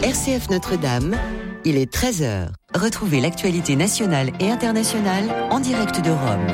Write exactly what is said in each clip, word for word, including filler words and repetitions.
R C F Notre-Dame, il est treize heures. Retrouvez l'actualité nationale et internationale en direct de Rome.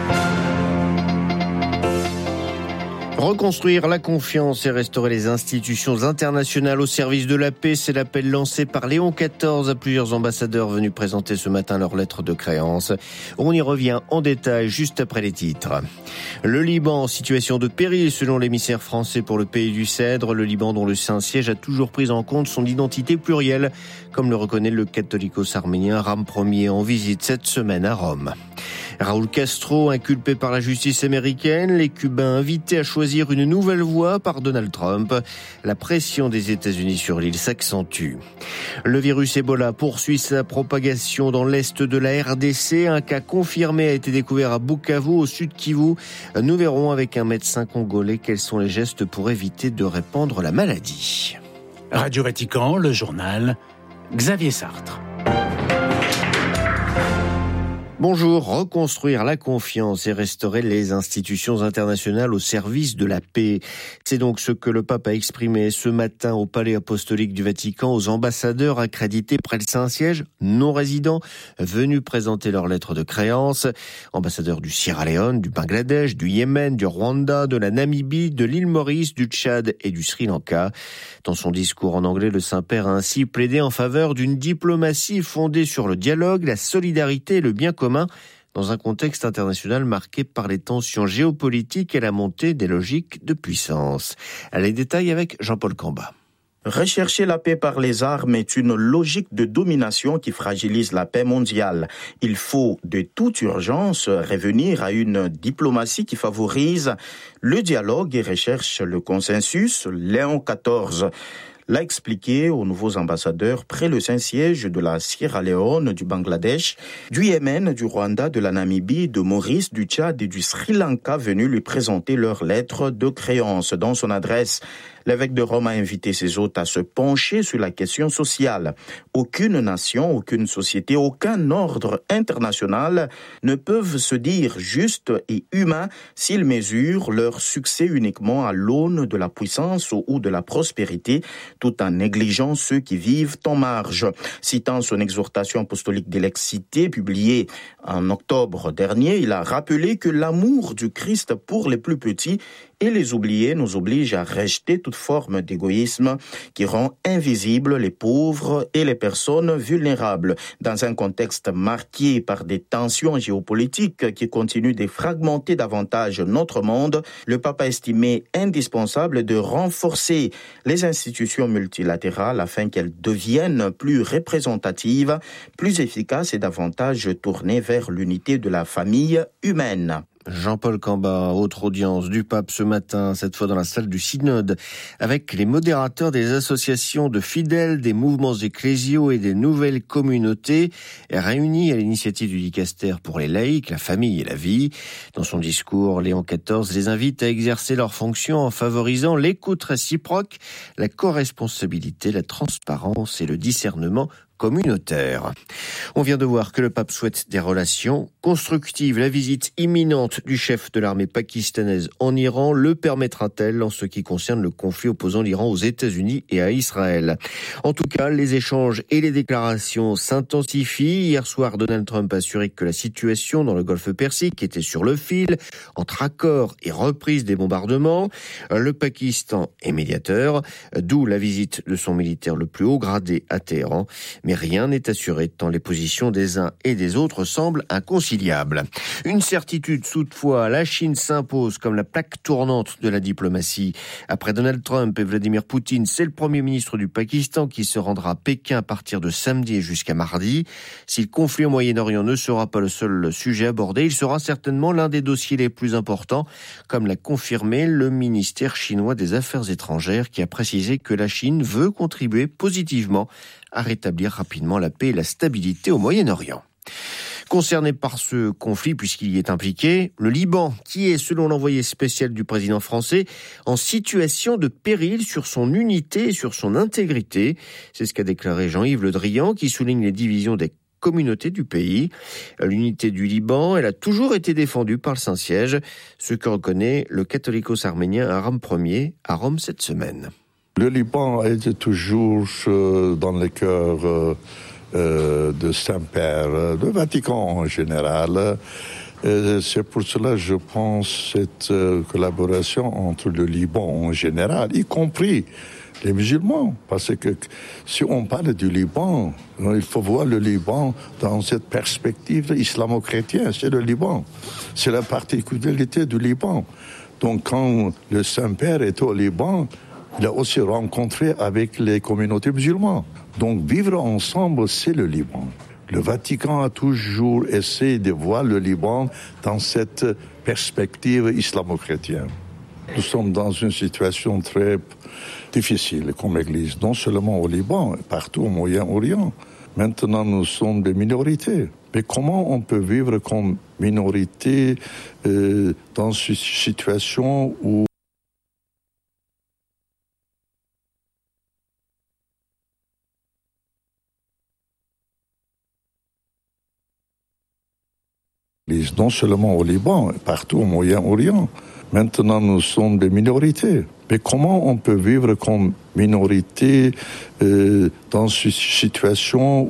Reconstruire la confiance et restaurer les institutions internationales au service de la paix, c'est l'appel lancé par Léon quatorze à plusieurs ambassadeurs venus présenter ce matin leur lettre de créance. On y revient en détail juste après les titres. Le Liban en situation de péril selon l'émissaire français pour le pays du Cèdre. Le Liban dont le Saint-Siège a toujours pris en compte son identité plurielle, comme le reconnaît le catholicos arménien Aram Ier en visite cette semaine à Rome. Raúl Castro, inculpé par la justice américaine, les Cubains invités à choisir une nouvelle voie par Donald Trump. La pression des États-Unis sur l'île s'accentue. Le virus Ebola poursuit sa propagation dans l'est de la R D C. Un cas confirmé a été découvert à Bukavu, au sud Kivu. Nous verrons avec un médecin congolais quels sont les gestes pour éviter de répandre la maladie. Radio Vatican, le journal, Xavier Sartre. Bonjour, reconstruire la confiance et restaurer les institutions internationales au service de la paix. C'est donc ce que le pape a exprimé ce matin au Palais apostolique du Vatican aux ambassadeurs accrédités près le Saint-Siège, non résidents, venus présenter leur lettre de créance. Ambassadeurs du Sierra Leone, du Bangladesh, du Yémen, du Rwanda, de la Namibie, de l'île Maurice, du Tchad et du Sri Lanka. Dans son discours en anglais, le Saint-Père a ainsi plaidé en faveur d'une diplomatie fondée sur le dialogue, la solidarité et le bien commun, dans un contexte international marqué par les tensions géopolitiques et la montée des logiques de puissance. Les détails avec Jean-Paul Camba. Rechercher la paix par les armes est une logique de domination qui fragilise la paix mondiale. Il faut de toute urgence revenir à une diplomatie qui favorise le dialogue et recherche le consensus. Léon quatorze l'a expliqué aux nouveaux ambassadeurs près le Saint-Siège de la Sierra Leone, du Bangladesh, du Yémen, du Rwanda, de la Namibie, de Maurice, du Tchad et du Sri Lanka venus lui présenter leur lettre de créance. Dans son adresse, l'évêque de Rome a invité ses hôtes à se pencher sur la question sociale. Aucune nation, aucune société, aucun ordre international ne peuvent se dire justes et humains s'ils mesurent leur succès uniquement à l'aune de la puissance ou de la prospérité, tout en négligeant ceux qui vivent en marge. Citant son exhortation apostolique d'Élexité, publiée en octobre dernier, il a rappelé que l'amour du Christ pour les plus petits et les oubliés nous oblige à rejeter toute forme d'égoïsme qui rend invisibles les pauvres et les personnes vulnérables. Dans un contexte marqué par des tensions géopolitiques qui continuent de fragmenter davantage notre monde, le pape a estimé indispensable de renforcer les institutions multilatérales afin qu'elles deviennent plus représentatives, plus efficaces et davantage tournées vers l'unité de la famille humaine. Jean-Paul Camba, autre audience du pape ce matin, cette fois dans la salle du synode, avec les modérateurs des associations de fidèles, des mouvements ecclésiaux et des nouvelles communautés, réunis à l'initiative du dicaster pour les laïcs, la famille et la vie. Dans son discours, Léon quatorze les invite à exercer leurs fonctions en favorisant l'écoute réciproque, la coresponsabilité, la transparence et le discernement communautaire. On vient de voir que le pape souhaite des relations constructives. La visite imminente du chef de l'armée pakistanaise en Iran le permettra-t-elle en ce qui concerne le conflit opposant l'Iran aux États-Unis et à Israël? En tout cas, les échanges et les déclarations s'intensifient. Hier soir, Donald Trump a assuré que la situation dans le Golfe Persique était sur le fil, entre accords et reprise des bombardements. Le Pakistan est médiateur, d'où la visite de son militaire le plus haut gradé à Téhéran. Mais rien n'est assuré tant les positions des uns et des autres semblent inconciliables. Une certitude toutefois, la Chine s'impose comme la plaque tournante de la diplomatie. Après Donald Trump et Vladimir Poutine, c'est le Premier ministre du Pakistan qui se rendra à Pékin à partir de samedi et jusqu'à mardi. Si le conflit au Moyen-Orient ne sera pas le seul sujet abordé, il sera certainement l'un des dossiers les plus importants, comme l'a confirmé le ministère chinois des Affaires étrangères qui a précisé que la Chine veut contribuer positivement à rétablir rapidement la paix et la stabilité au Moyen-Orient. Concerné par ce conflit, puisqu'il y est impliqué, le Liban, qui est, selon l'envoyé spécial du président français, en situation de péril sur son unité et sur son intégrité. C'est ce qu'a déclaré Jean-Yves Le Drian, qui souligne les divisions des communautés du pays. L'unité du Liban, elle a toujours été défendue par le Saint-Siège, ce que reconnaît le catholicos arménien Aram Ier à Rome cette semaine. Le Liban a été toujours euh, dans le cœur euh, euh, de Saint-Père, du Vatican en général. Et c'est pour cela que je pense cette euh, collaboration entre le Liban en général, y compris les musulmans. Parce que si on parle du Liban, il faut voir le Liban dans cette perspective islamo-chrétienne. C'est le Liban. C'est la particularité du Liban. Donc quand le Saint-Père est au Liban, il a aussi rencontré avec les communautés musulmanes. Donc vivre ensemble, c'est le Liban. Le Vatican a toujours essayé de voir le Liban dans cette perspective islamo-chrétienne. Nous sommes dans une situation très difficile comme Église, non seulement au Liban, partout au Moyen-Orient. Maintenant, nous sommes des minorités. Mais comment on peut vivre comme minorité euh, dans une situation où non seulement au Liban, partout au Moyen-Orient. Maintenant, nous sommes des minorités. Mais comment on peut vivre comme minorité euh, dans une situation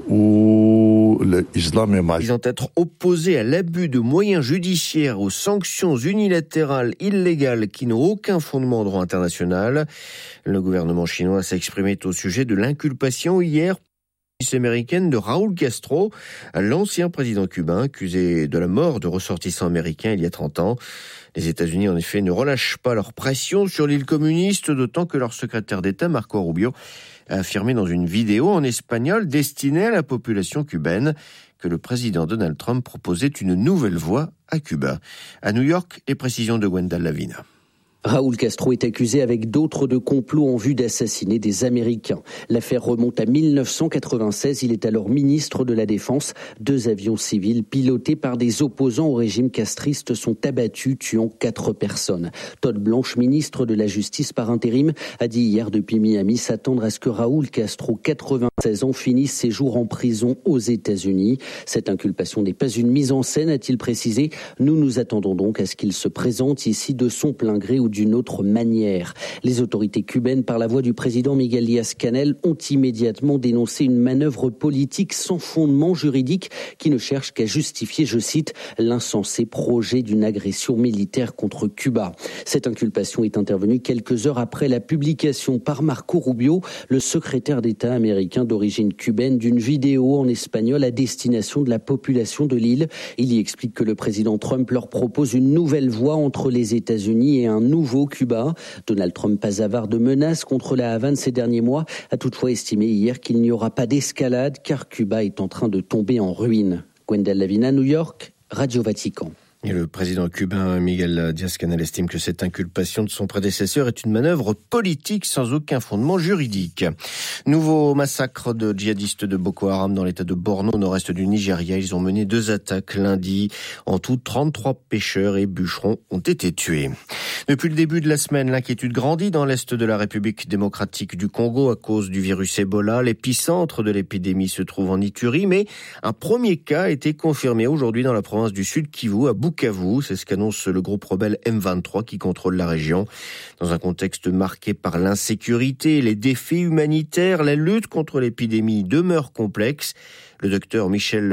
où l'islam est majeur? Ils ont être opposés à l'abus de moyens judiciaires, aux sanctions unilatérales illégales qui n'ont aucun fondement au droit international. Le gouvernement chinois s'est exprimé au sujet de l'inculpation hier américaine de Raúl Castro, l'ancien président cubain accusé de la mort de ressortissants américains il y a trente ans. Les États-Unis, en effet, ne relâchent pas leur pression sur l'île communiste, d'autant que leur secrétaire d'État, Marco Rubio, a affirmé dans une vidéo en espagnol destinée à la population cubaine que le président Donald Trump proposait une nouvelle voie à Cuba. À New York, les précisions de Gwendal Lavina. Raúl Castro est accusé avec d'autres de complot en vue d'assassiner des Américains. L'affaire remonte à mille neuf cent quatre-vingt-seize. Il est alors ministre de la Défense. Deux avions civils pilotés par des opposants au régime castriste sont abattus, tuant quatre personnes. Todd Blanche, ministre de la Justice par intérim, a dit hier depuis Miami s'attendre à ce que Raúl Castro, quatre-vingt-seize ans, finisse ses jours en prison aux États-Unis. Cette inculpation n'est pas une mise en scène, a-t-il précisé. Nous nous attendons donc à ce qu'il se présente ici de son plein gré ou d'une autre manière. Les autorités cubaines, par la voix du président Miguel Díaz-Canel, ont immédiatement dénoncé une manœuvre politique sans fondement juridique qui ne cherche qu'à justifier, je cite, l'insensé projet d'une agression militaire contre Cuba. Cette inculpation est intervenue quelques heures après la publication par Marco Rubio, le secrétaire d'État américain d'origine cubaine, d'une vidéo en espagnol à destination de la population de l'île. Il y explique que le président Trump leur propose une nouvelle voie entre les États-Unis et un nouveau Cuba. Donald Trump, pas avare de menaces contre la Havane ces derniers mois, a toutefois estimé hier qu'il n'y aura pas d'escalade car Cuba est en train de tomber en ruine. Gwendal Lavina, New York, Radio Vatican. Et le président cubain Miguel Díaz-Canel estime que cette inculpation de son prédécesseur est une manœuvre politique sans aucun fondement juridique. Nouveau massacre de djihadistes de Boko Haram dans l'état de Borno, au nord-est du Nigeria. Ils ont mené deux attaques lundi. En tout, trente-trois pêcheurs et bûcherons ont été tués. Depuis le début de la semaine, l'inquiétude grandit dans l'est de la République démocratique du Congo à cause du virus Ebola. L'épicentre de l'épidémie se trouve en Ituri, mais un premier cas a été confirmé aujourd'hui dans la province du Sud Kivu, à Bukavu. C'est ce qu'annonce le groupe rebelle M vingt-trois qui contrôle la région. Dans un contexte marqué par l'insécurité, les défis humanitaires, la lutte contre l'épidémie demeure complexe. Le docteur Michel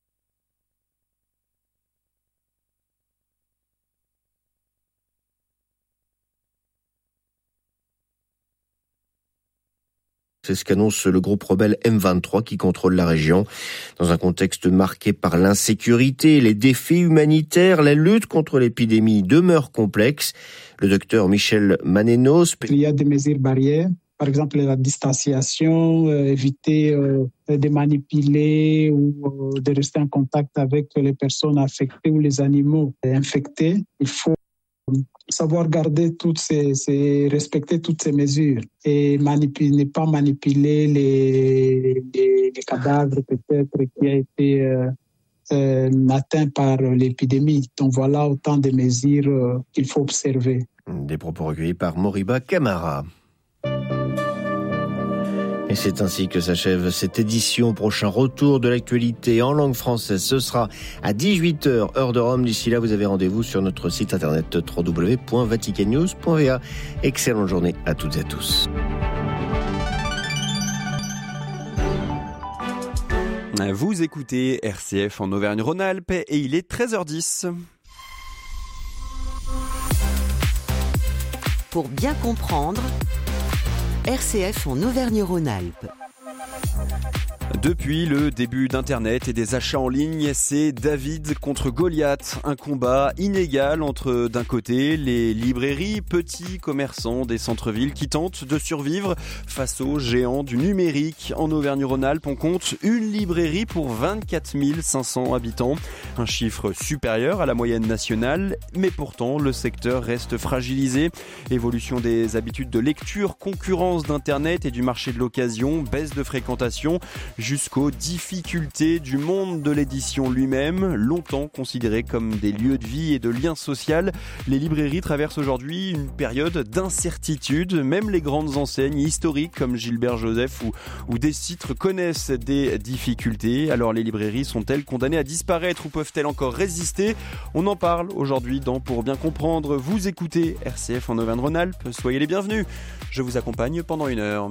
C'est ce qu'annonce le groupe rebelle M vingt-trois qui contrôle la région. Dans un contexte marqué par l'insécurité, les défis humanitaires, la lutte contre l'épidémie demeure complexe. Le docteur Michel Manenos. Il y a des mesures barrières. Par exemple, la distanciation, euh, éviter euh, de manipuler ou euh, de rester en contact avec les personnes affectées ou les animaux infectés. Il faut savoir garder toutes ces, ces, respecter toutes ces mesures et manipuler, ne pas manipuler les, les, les cadavres peut-être qui a été euh, euh, atteint par l'épidémie. Donc voilà autant de mesures euh, qu'il faut observer. Des propos recueillis par Moriba Camara. Et c'est ainsi que s'achève cette édition. Prochain retour de l'actualité en langue française, ce sera à dix-huit heures, heure de Rome. D'ici là, vous avez rendez-vous sur notre site internet w w w point vatican news point v a. Excellente journée à toutes et à tous. Vous écoutez R C F en Auvergne-Rhône-Alpes et il est treize heures dix. Pour bien comprendre, R C F en Auvergne-Rhône-Alpes. Depuis le début d'Internet et des achats en ligne, c'est David contre Goliath, un combat inégal entre d'un côté les librairies, petits commerçants des centres-villes qui tentent de survivre face aux géants du numérique. En Auvergne-Rhône-Alpes, on compte une librairie pour vingt-quatre mille cinq cents habitants, un chiffre supérieur à la moyenne nationale, mais pourtant le secteur reste fragilisé. Évolution des habitudes de lecture, concurrence d'Internet et du marché de l'occasion, baisse de fréquentation, jusqu'aux difficultés du monde de l'édition lui-même. Longtemps considérés comme des lieux de vie et de liens sociaux, les librairies traversent aujourd'hui une période d'incertitude. Même les grandes enseignes historiques comme Gilbert Joseph ou, ou Décitre connaissent des difficultés. Alors les librairies sont-elles condamnées à disparaître ou peuvent-elles encore résister ? On en parle aujourd'hui dans Pour bien comprendre. Vous écoutez R C F en Auvergne-Rhône-Alpes. Soyez les bienvenus. Je vous accompagne pendant une heure.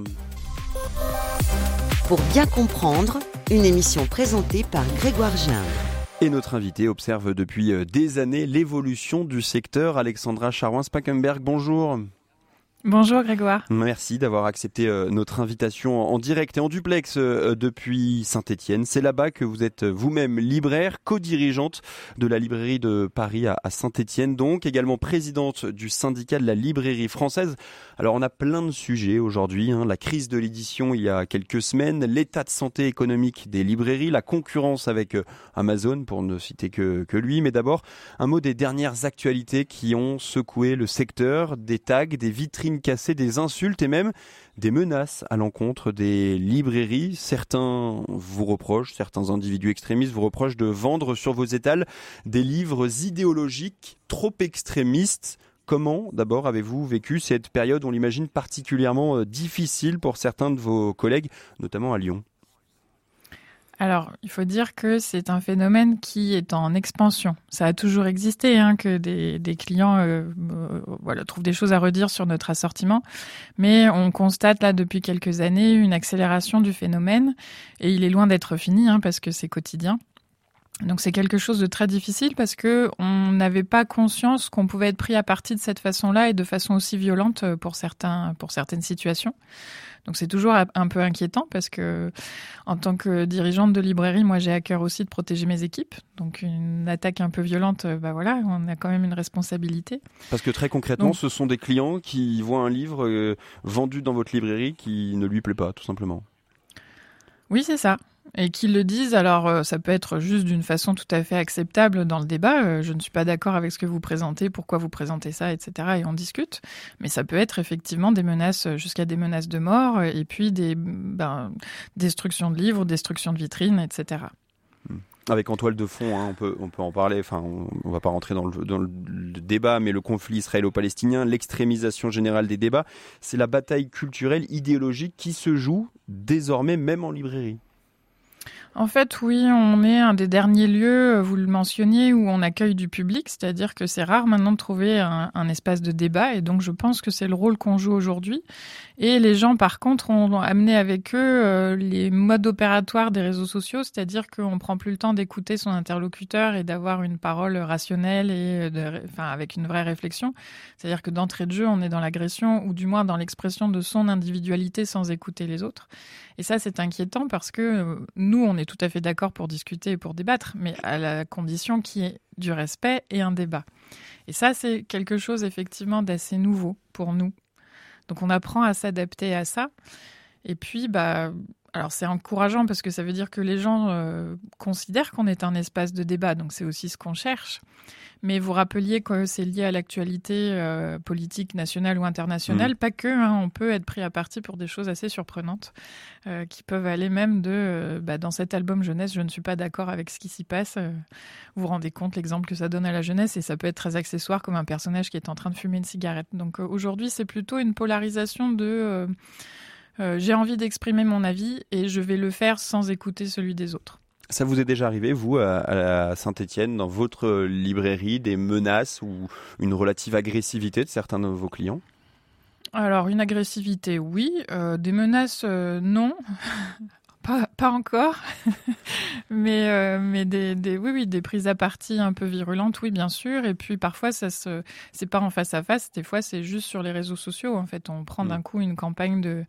Pour bien comprendre, une émission présentée par Grégoire Gindre. Et notre invité observe depuis des années l'évolution du secteur. Alexandra Charouin-Spakenberg, bonjour. Bonjour Grégoire. Merci d'avoir accepté notre invitation en direct et en duplex depuis Saint-Étienne. C'est là-bas que vous êtes vous-même libraire, co-dirigeante de la librairie de Paris à Saint-Étienne, donc également présidente du syndicat de la librairie française. Alors on a plein de sujets aujourd'hui, hein. La crise de l'édition il y a quelques semaines, l'état de santé économique des librairies, la concurrence avec Amazon pour ne citer que, que lui. Mais d'abord, un mot des dernières actualités qui ont secoué le secteur, des tags, des vitrines cassées, des insultes et même des menaces à l'encontre des librairies. Certains vous reprochent, certains individus extrémistes vous reprochent de vendre sur vos étals des livres idéologiques trop extrémistes. Comment, d'abord, avez-vous vécu cette période, on l'imagine, particulièrement difficile pour certains de vos collègues, notamment à Lyon ? Alors, il faut dire que c'est un phénomène qui est en expansion. Ça a toujours existé, hein, que des, des clients euh, euh, voilà, trouvent des choses à redire sur notre assortiment. Mais on constate là depuis quelques années une accélération du phénomène. Et il est loin d'être fini, hein, parce que c'est quotidien. Donc c'est quelque chose de très difficile parce que on n'avait pas conscience qu'on pouvait être pris à partie de cette façon-là et de façon aussi violente pour certains, pour certaines situations. Donc c'est toujours un peu inquiétant parce que en tant que dirigeante de librairie, moi j'ai à cœur aussi de protéger mes équipes. Donc une attaque un peu violente, bah voilà, on a quand même une responsabilité. Parce que très concrètement, Donc, ce sont des clients qui voient un livre euh, vendu dans votre librairie qui ne lui plaît pas, tout simplement. Oui, c'est ça. Et qu'ils le disent, alors ça peut être juste d'une façon tout à fait acceptable dans le débat. Je ne suis pas d'accord avec ce que vous présentez, pourquoi vous présentez ça, et cetera. Et on discute. Mais ça peut être effectivement des menaces, jusqu'à des menaces de mort, et puis des ben, destructions de livres, destruction de vitrines, et cetera. Avec en toile de fond, hein, on peut on peut en parler. Enfin, on, on va pas rentrer dans le dans le débat, mais le conflit israélo-palestinien, l'extrémisation générale des débats, c'est la bataille culturelle, idéologique qui se joue désormais même en librairie. En fait, oui, on est un des derniers lieux, vous le mentionniez, où on accueille du public, c'est-à-dire que c'est rare maintenant de trouver un, un espace de débat, et donc je pense que c'est le rôle qu'on joue aujourd'hui. Et les gens, par contre, ont amené avec eux euh, les modes opératoires des réseaux sociaux, c'est-à-dire qu'on prend plus le temps d'écouter son interlocuteur et d'avoir une parole rationnelle et de, enfin, avec une vraie réflexion. C'est-à-dire que d'entrée de jeu, on est dans l'agression, ou du moins dans l'expression de son individualité sans écouter les autres. Et ça, c'est inquiétant parce que euh, nous, on est tout à fait d'accord pour discuter et pour débattre, mais à la condition qu'il y ait du respect et un débat. Et ça, c'est quelque chose effectivement d'assez nouveau pour nous. Donc on apprend à s'adapter à ça. Et puis, bah, alors c'est encourageant parce que ça veut dire que les gens euh, considèrent qu'on est un espace de débat, donc c'est aussi ce qu'on cherche. Mais vous rappeliez que c'est lié à l'actualité euh, politique nationale ou internationale, mmh. pas que, hein, on peut être pris à partie pour des choses assez surprenantes, euh, qui peuvent aller même de, euh, bah, dans cet album jeunesse, je ne suis pas d'accord avec ce qui s'y passe. Euh, vous vous rendez compte l'exemple que ça donne à la jeunesse, et ça peut être très accessoire comme un personnage qui est en train de fumer une cigarette. Donc euh, aujourd'hui, c'est plutôt une polarisation de... Euh, euh, j'ai envie d'exprimer mon avis et je vais le faire sans écouter celui des autres. Ça vous est déjà arrivé, vous, à, à Saint-Étienne, dans votre librairie, des menaces ou une relative agressivité de certains de vos clients ? Alors, une agressivité, oui. Euh, des menaces, euh, non. pas, pas encore, mais, euh, mais des, des, oui, oui, des prises à partie un peu virulentes, oui, bien sûr. Et puis parfois, ça se, c'est pas en face à face, des fois, c'est juste sur les réseaux sociaux. En fait, on prend d'un coup une campagne de,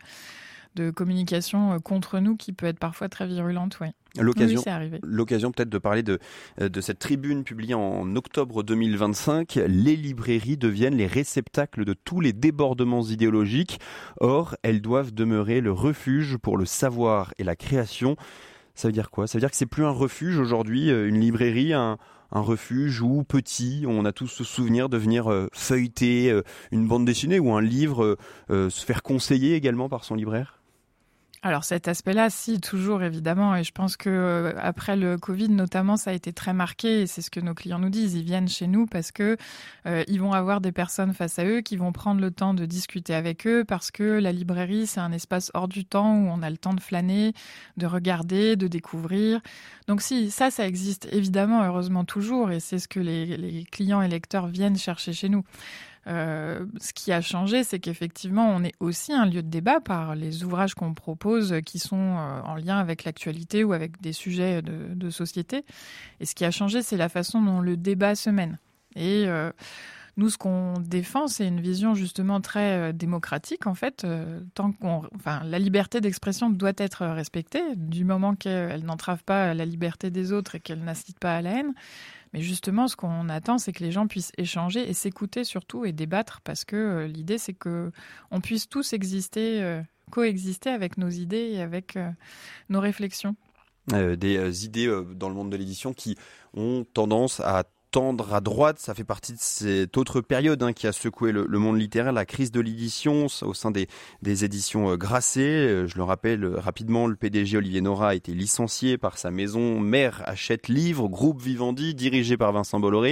de communication contre nous qui peut être parfois très virulente, oui. L'occasion, oui, c'est arrivé. L'occasion peut-être de parler de, de cette tribune publiée en octobre deux mille vingt-cinq. Les librairies deviennent les réceptacles de tous les débordements idéologiques. Or, elles doivent demeurer le refuge pour le savoir et la création. Ça veut dire quoi ? Ça veut dire que c'est plus un refuge aujourd'hui, une librairie, un, un refuge où petit, on a tous ce souvenir de venir euh, feuilleter euh, une bande dessinée ou un livre, euh, se faire conseiller également par son libraire ? Alors cet aspect-là, si, toujours évidemment, et je pense que euh, après le Covid notamment, ça a été très marqué, et c'est ce que nos clients nous disent, ils viennent chez nous parce que euh, ils vont avoir des personnes face à eux qui vont prendre le temps de discuter avec eux, parce que la librairie, c'est un espace hors du temps où on a le temps de flâner, de regarder, de découvrir. Donc si, ça, ça existe évidemment, heureusement toujours, et c'est ce que les, les clients et lecteurs viennent chercher chez nous. Euh, ce qui a changé, c'est qu'effectivement, on est aussi un lieu de débat par les ouvrages qu'on propose qui sont euh, en lien avec l'actualité ou avec des sujets de, de société. Et ce qui a changé, c'est la façon dont le débat se mène. Et euh, nous, ce qu'on défend, c'est une vision justement très euh, démocratique, en fait. Euh, tant qu'on, enfin, la liberté d'expression doit être respectée, du moment qu'elle n'entrave pas la liberté des autres et qu'elle n'incite pas à la haine. Mais justement, ce qu'on attend, c'est que les gens puissent échanger et s'écouter surtout et débattre, parce que euh, l'idée, c'est qu'on puisse tous exister, euh, coexister avec nos idées et avec euh, nos réflexions. Euh, des euh, idées euh, dans le monde de l'édition qui ont tendance à tendre à droite. Ça fait partie de cette autre période hein, qui a secoué le, le monde littéraire, la crise de l'édition au sein des, des éditions euh, Grasset. Je le rappelle euh, rapidement, le P D G Olivier Nora a été licencié par sa maison mère Hachette Livre, groupe Vivendi, dirigé par Vincent Bolloré.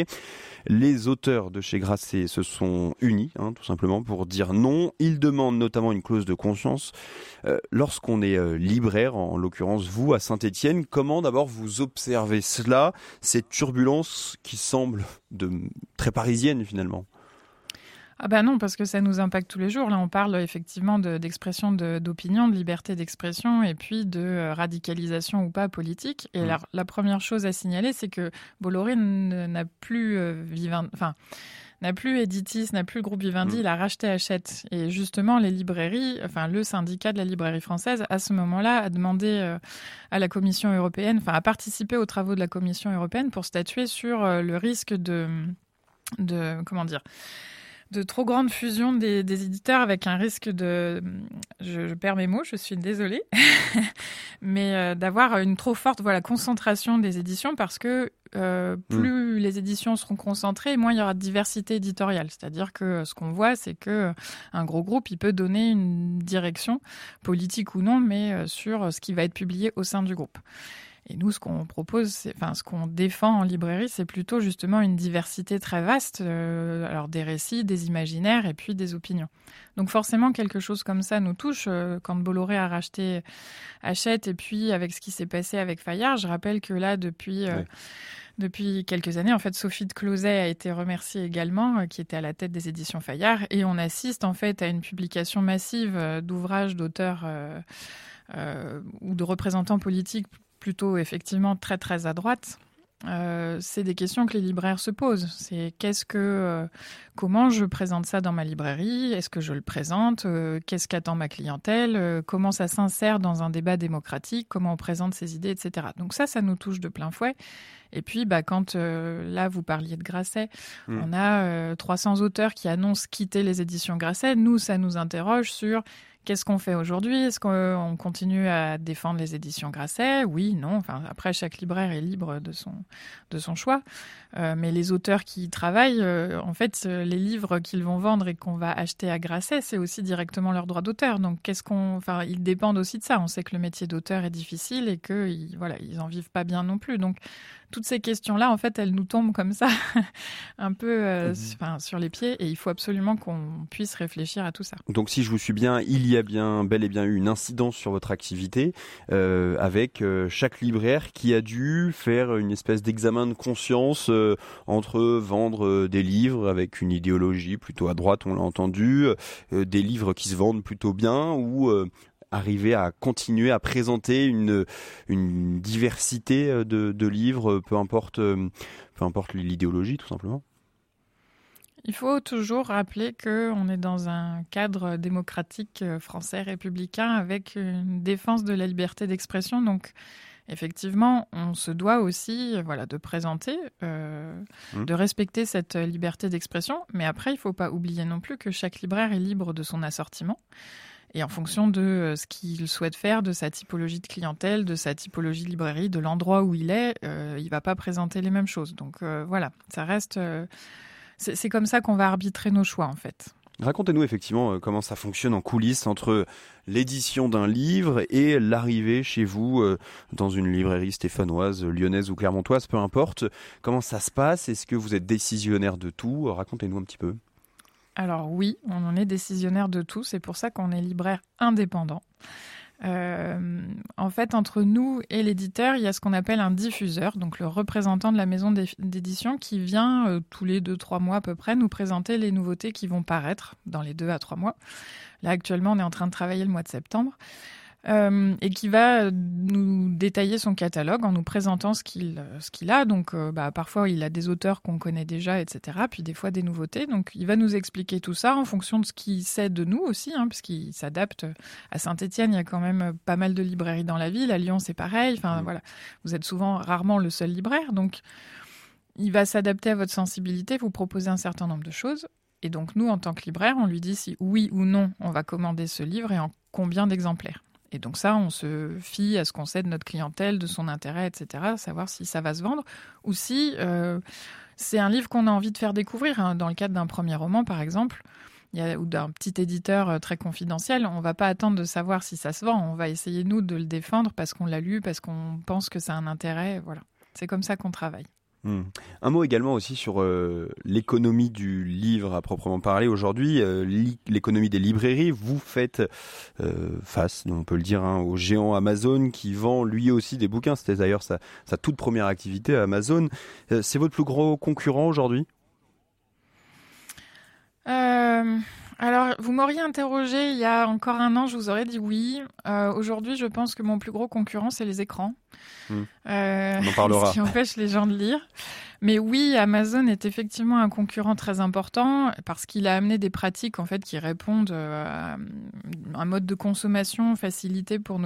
Les auteurs de chez Grasset se sont unis, hein, tout simplement, pour dire non. Ils demandent notamment une clause de conscience. Euh, lorsqu'on est euh, libraire, en l'occurrence vous, à Saint-Étienne, comment d'abord vous observez cela, cette turbulence qui semble de, très parisienne finalement ? Ah ben non, parce que ça nous impacte tous les jours. Là, on parle effectivement de, d'expression de, d'opinion, de liberté d'expression et puis de radicalisation ou pas politique. Et mmh. la, la première chose à signaler, c'est que Bolloré n'a plus euh, Vivendi, enfin, n'a plus Editis, n'a plus le groupe Vivendi, mmh. il a racheté Hachette. Et justement, les librairies, enfin le syndicat de la librairie française, à ce moment-là, a demandé euh, à la Commission européenne, enfin a participé aux travaux de la Commission européenne pour statuer sur euh, le risque de, de, comment dire, de trop grande fusion des, des éditeurs avec un risque de... Je, je perds mes mots, je suis désolée. Mais euh, d'avoir une trop forte voilà, concentration des éditions parce que euh, plus mmh. les éditions seront concentrées, moins il y aura de diversité éditoriale. C'est-à-dire que ce qu'on voit, c'est qu'un gros groupe, il peut donner une direction, politique ou non, mais sur ce qui va être publié au sein du groupe. Et nous, ce qu'on propose, c'est, enfin, ce qu'on défend en librairie, c'est plutôt justement une diversité très vaste, euh, alors des récits, des imaginaires et puis des opinions. Donc forcément, quelque chose comme ça nous touche. Euh, quand Bolloré a racheté Hachette et puis avec ce qui s'est passé avec Fayard, je rappelle que là, depuis... Euh, ouais. Depuis quelques années, en fait, Sophie de Closet a été remerciée également, euh, qui était à la tête des éditions Fayard, et on assiste en fait à une publication massive euh, d'ouvrages d'auteurs euh, euh, ou de représentants politiques plutôt effectivement très très à droite. Euh, c'est des questions que les libraires se posent. C'est qu'est-ce que, euh, comment je présente ça dans ma librairie ? Est-ce que je le présente ? euh, Qu'est-ce qu'attend ma clientèle ? euh, Comment ça s'insère dans un débat démocratique ? Comment on présente ses idées, et cetera. Donc ça, ça nous touche de plein fouet. Et puis, bah, quand euh, là, vous parliez de Grasset, mmh. on a euh, trois cents auteurs qui annoncent quitter les éditions Grasset. Nous, ça nous interroge sur... Qu'est-ce qu'on fait aujourd'hui ? Est-ce qu'on continue à défendre les éditions Grasset ? Oui, non. Enfin, après, chaque libraire est libre de son, de son choix. Euh, mais les auteurs qui y travaillent, euh, en fait, les livres qu'ils vont vendre et qu'on va acheter à Grasset, c'est aussi directement leur droit d'auteur. Donc, qu'est-ce qu'on, enfin, ils dépendent aussi de ça. On sait que le métier d'auteur est difficile et qu'ils, voilà, ils en vivent pas bien non plus. Donc, toutes ces questions-là, en fait, elles nous tombent comme ça, un peu euh, mmh. enfin, sur les pieds, et il faut absolument qu'on puisse réfléchir à tout ça. Donc, si je vous suis bien, il y a bien, bel et bien eu une incidence sur votre activité, euh, avec euh, chaque libraire qui a dû faire une espèce d'examen de conscience euh, entre vendre euh, des livres avec une idéologie plutôt à droite, on l'a entendu, euh, des livres qui se vendent plutôt bien, ou... Euh, arriver à continuer à présenter une, une diversité de, de livres, peu importe, peu importe l'idéologie tout simplement? Il faut toujours rappeler qu'on est dans un cadre démocratique français républicain avec une défense de la liberté d'expression. Donc, effectivement, on se doit aussi voilà, de présenter, euh, mmh. de respecter cette liberté d'expression. Mais après, il ne faut pas oublier non plus que chaque libraire est libre de son assortiment. Et en fonction de ce qu'il souhaite faire, de sa typologie de clientèle, de sa typologie de librairie, de l'endroit où il est, euh, il ne va pas présenter les mêmes choses. Donc euh, voilà, ça reste... Euh, c'est, c'est comme ça qu'on va arbitrer nos choix, en fait. Racontez-nous effectivement comment ça fonctionne en coulisses entre l'édition d'un livre et l'arrivée chez vous dans une librairie stéphanoise, lyonnaise ou clermontoise, peu importe. Comment ça se passe? Est-ce que vous êtes décisionnaire de tout? Racontez-nous un petit peu. Alors oui, on en est décisionnaire de tout. C'est pour ça qu'on est libraire indépendant. Euh, en fait, entre nous et l'éditeur, il y a ce qu'on appelle un diffuseur, donc le représentant de la maison d'édition qui vient euh, tous les deux, trois mois à peu près nous présenter les nouveautés qui vont paraître dans les deux à trois mois. Là, actuellement, on est en train de travailler le mois de septembre. Euh, et qui va nous détailler son catalogue en nous présentant ce qu'il, ce qu'il a. Donc, euh, bah, parfois, il a des auteurs qu'on connaît déjà, et cetera. Puis des fois, des nouveautés. Donc, il va nous expliquer tout ça en fonction de ce qu'il sait de nous aussi, hein, puisqu'il s'adapte. À Saint-Étienne, il y a quand même pas mal de librairies dans la ville. À Lyon, c'est pareil. Enfin, mmh. voilà. Vous êtes souvent, rarement le seul libraire. Donc, il va s'adapter à votre sensibilité, vous proposer un certain nombre de choses. Et donc, nous, en tant que libraire, on lui dit si oui ou non, on va commander ce livre et en combien d'exemplaires. Et donc ça, on se fie à ce qu'on sait de notre clientèle, de son intérêt, et cetera, savoir si ça va se vendre ou si euh, c'est un livre qu'on a envie de faire découvrir. Hein. Dans le cadre d'un premier roman, par exemple, il y a, ou d'un petit éditeur très confidentiel, on ne va pas attendre de savoir si ça se vend. On va essayer, nous, de le défendre parce qu'on l'a lu, parce qu'on pense que ça a un intérêt. Voilà. C'est comme ça qu'on travaille. Mmh. Un mot également aussi sur euh, l'économie du livre à proprement parler. Aujourd'hui, euh, li- l'économie des librairies, vous faites euh, face, on peut le dire, hein, au géant Amazon qui vend lui aussi des bouquins. C'était d'ailleurs sa, sa toute première activité à Amazon. Euh, c'est votre plus gros concurrent aujourd'hui ? euh... Alors, vous m'auriez interrogé il y a encore un an, je vous aurais dit oui. Euh, aujourd'hui, je pense que mon plus gros concurrent, c'est les écrans. Mmh. Euh, On en parlera. Ce qui empêche les gens de lire. Mais oui, Amazon est effectivement un concurrent très important parce qu'il a amené des pratiques en fait, qui répondent à un mode de consommation facilité pour nos